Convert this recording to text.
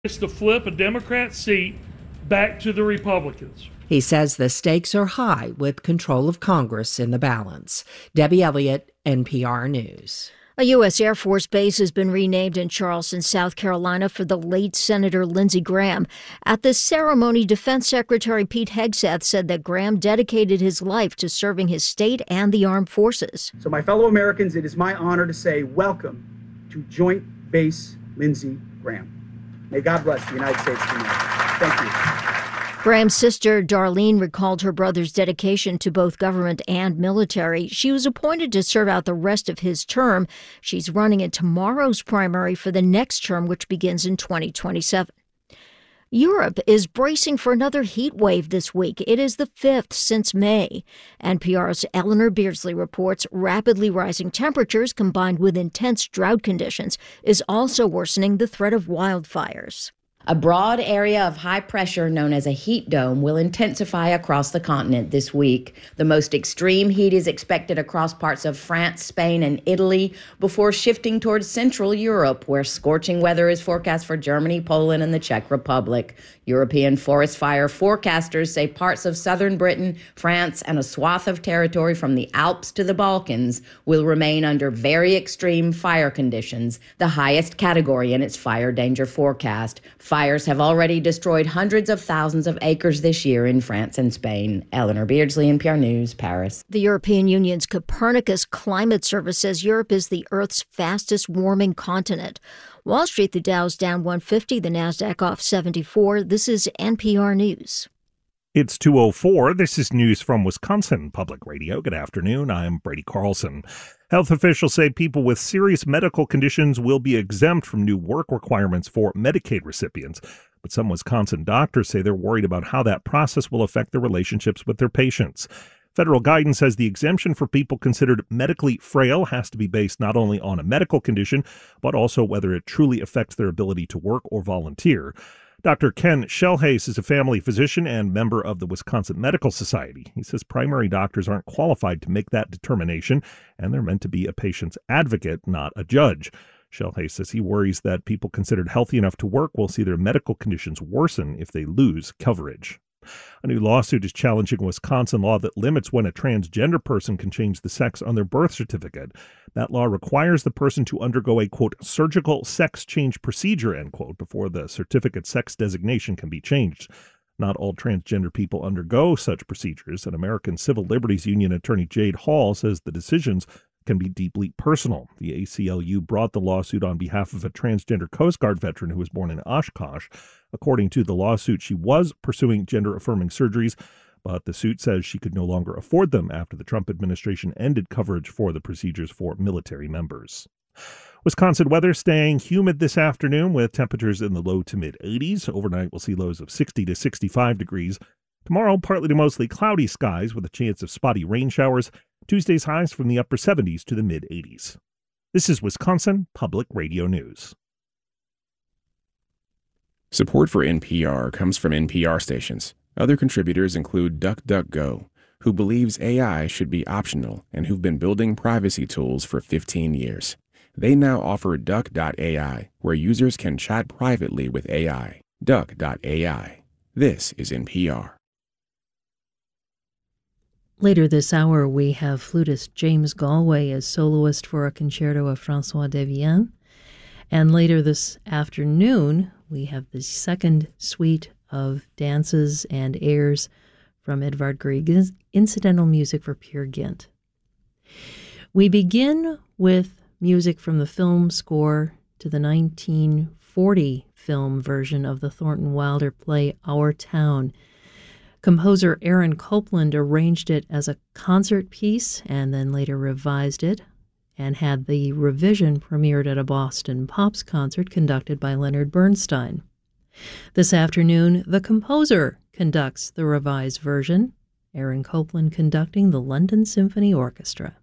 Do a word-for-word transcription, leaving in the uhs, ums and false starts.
It's to flip a Democrat seat back to the Republicans. He says the stakes are high with control of Congress in the balance. Debbie Elliott, N P R News. A U S Air Force base has been renamed in Charleston, South Carolina for the late Senator Lindsey Graham. At the ceremony, Defense Secretary Pete Hegseth said that Graham dedicated his life to serving his state and the armed forces. So my fellow Americans, it is my honor to say welcome to Joint Base Lindsey Graham. May God bless the United States of America. Thank you. Graham's sister, Darlene, recalled her brother's dedication to both government and military. She was appointed to serve out the rest of his term. She's running in tomorrow's primary for the next term, which begins in twenty twenty-seven. Europe is bracing for another heat wave this week. It is the fifth since May. N P R's Eleanor Beardsley reports rapidly rising temperatures combined with intense drought conditions is also worsening the threat of wildfires. A broad area of high pressure known as a heat dome will intensify across the continent this week. The most extreme heat is expected across parts of France, Spain, and Italy before shifting towards Central Europe, where scorching weather is forecast for Germany, Poland, and the Czech Republic. European forest fire forecasters say parts of southern Britain, France, and a swath of territory from the Alps to the Balkans will remain under very extreme fire conditions, the highest category in its fire danger forecast. Fires have already destroyed hundreds of thousands of acres this year in France and Spain. Eleanor Beardsley, N P R News, Paris. The European Union's Copernicus Climate Service says Europe is the Earth's fastest warming continent. Wall Street, the Dow's down one fifty, the Nasdaq off seventy-four. This is N P R News. It's two oh four. This is news from Wisconsin Public Radio. Good afternoon. I'm Brady Carlson. Health officials say people with serious medical conditions will be exempt from new work requirements for Medicaid recipients. But some Wisconsin doctors say they're worried about how that process will affect their relationships with their patients. Federal guidance says the exemption for people considered medically frail has to be based not only on a medical condition, but also whether it truly affects their ability to work or volunteer. Doctor Ken Schelhaes is a family physician and member of the Wisconsin Medical Society. He says primary doctors aren't qualified to make that determination, and they're meant to be a patient's advocate, not a judge. Schelhaes says he worries that people considered healthy enough to work will see their medical conditions worsen if they lose coverage. A new lawsuit is challenging a Wisconsin law that limits when a transgender person can change the sex on their birth certificate. That law requires the person to undergo a, quote, surgical sex change procedure, end quote, before the certificate sex designation can be changed. Not all transgender people undergo such procedures, and American Civil Liberties Union attorney Jade Hall says the decisions can be deeply personal. The A C L U brought the lawsuit on behalf of a transgender Coast Guard veteran who was born in Oshkosh. According to the lawsuit, she was pursuing gender-affirming surgeries, but the suit says she could no longer afford them after the Trump administration ended coverage for the procedures for military members. Wisconsin weather staying humid this afternoon with temperatures in the low to mid eighties. Overnight, we'll see lows of sixty to sixty-five degrees. Tomorrow, partly to mostly cloudy skies with a chance of spotty rain showers. Tuesday's highs from the upper seventies to the mid eighties. This is Wisconsin Public Radio News. Support for N P R comes from N P R stations. Other contributors include DuckDuckGo, who believes A I should be optional and who've been building privacy tools for fifteen years. They now offer Duck dot A I, where users can chat privately with A I. Duck dot A I. This is N P R. Later this hour, we have flutist James Galway as soloist for a concerto of François Devienne. And later this afternoon, we have the second suite of dances and airs from Edvard Grieg's Incidental Music for Peer Gynt. We begin with music from the film score to the nineteen forty film version of the Thornton Wilder play Our Town. Composer Aaron Copland arranged it as a concert piece and then later revised it and had the revision premiered at a Boston Pops concert conducted by Leonard Bernstein. This afternoon, the composer conducts the revised version, Aaron Copland conducting the London Symphony Orchestra.